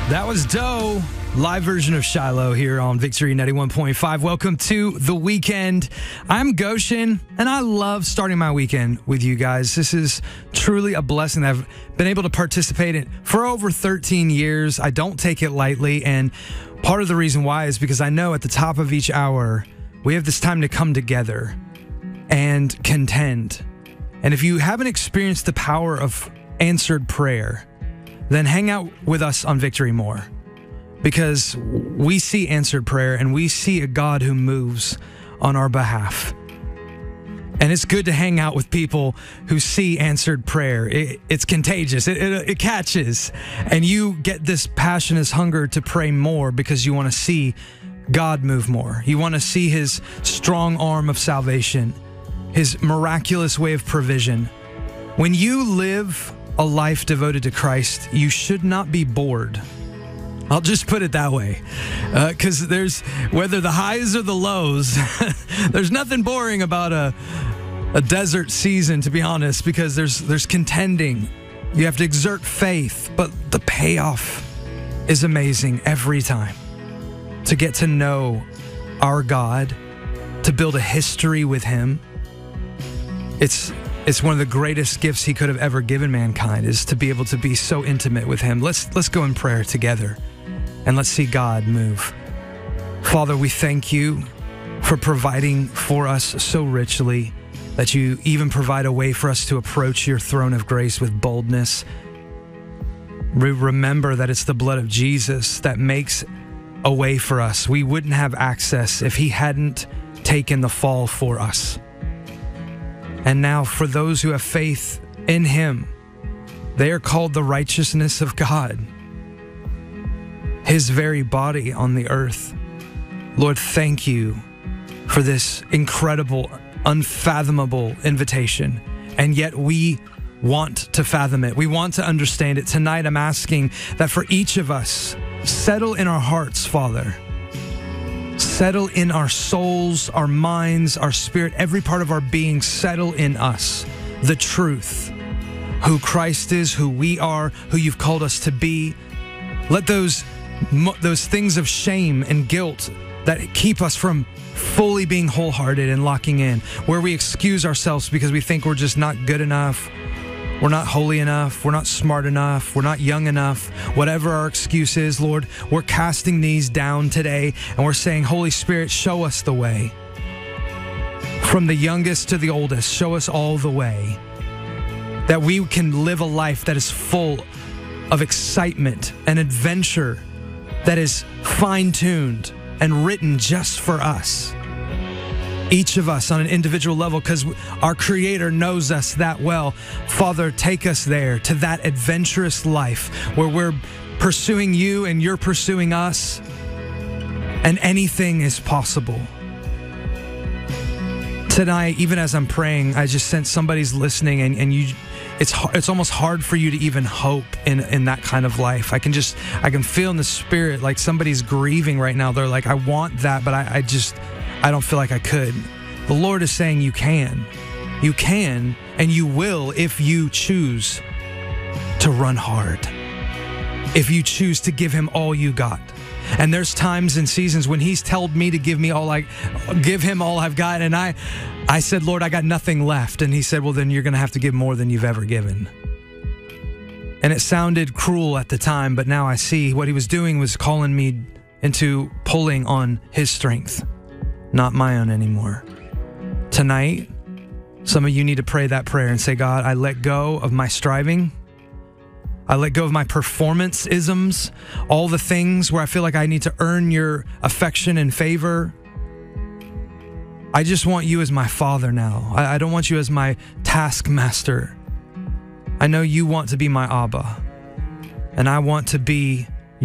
That was Doe, live version of Shiloh here on Victory 91.5. Welcome to the weekend. I'm Goshen, and I love starting my weekend with you guys. This is truly a blessing that I've been able to participate in for over 13 years. I don't take it lightly, and part of the reason why is because I know at the top of each hour, we have this time to come together and contend. And if you haven't experienced the power of answered prayer, then hang out with us on Victory more, because we see answered prayer and we see a God who moves on our behalf. And it's good to hang out with people who see answered prayer. It's contagious. It catches. And you get this passion, this hunger to pray more because you want to see God move more. You want to see his strong arm of salvation, his miraculous way of provision. When you live a life devoted to Christ, you should not be bored. I'll just put it that way. Because there's, whether the highs or the lows, there's nothing boring about a desert season, to be honest, because there's contending. You have to exert faith, but the payoff is amazing every time. To get to know our God, to build a history with him, it's one of the greatest gifts he could have ever given mankind, is to be able to be so intimate with him. Let's go in prayer together and let's see God move. Father, we thank you for providing for us so richly, that you even provide a way for us to approach your throne of grace with boldness. Remember that it's the blood of Jesus that makes a way for us. We wouldn't have access if he hadn't taken the fall for us. And now for those who have faith in him, they are called the righteousness of God, his very body on the earth. Lord, thank you for this incredible, unfathomable invitation. And yet we want to fathom it. We want to understand it. Tonight, I'm asking that for each of us, settle in our hearts, Father. Settle in our souls, our minds, our spirit, every part of our being. Settle in us the truth, who Christ is, who we are, who you've called us to be. Let those things of shame and guilt that keep us from fully being wholehearted and locking in, where we excuse ourselves because we think we're just not good enough, we're not holy enough, we're not smart enough, we're not young enough, whatever our excuse is, Lord, we're casting these down today and we're saying, Holy Spirit, show us the way. From the youngest to the oldest, show us all the way, that we can live a life that is full of excitement and adventure, that is fine-tuned and written just for us. Each of us on an individual level, because our Creator knows us that well. Father, take us there, to that adventurous life where we're pursuing you and you're pursuing us, and anything is possible. Tonight, even as I'm praying, I just sense somebody's listening, and it's almost hard for you to even hope in that kind of life. I can feel in the spirit like somebody's grieving right now. They're like, I want that, but I don't feel like I could. The Lord is saying you can. You can, and you will if you choose to run hard. If you choose to give him all you got. And there's times and seasons when he's told me to give him all I've got. And I said, Lord, I got nothing left. And he said, well, then you're going to have to give more than you've ever given. And it sounded cruel at the time, but now I see what he was doing was calling me into pulling on his strength, not my own anymore. Tonight, some of you need to pray that prayer and say, God, I let go of my striving. I let go of my performance-isms, all the things where I feel like I need to earn your affection and favor. I just want you as my Father now. I don't want you as my taskmaster. I know you want to be my Abba, and I want to be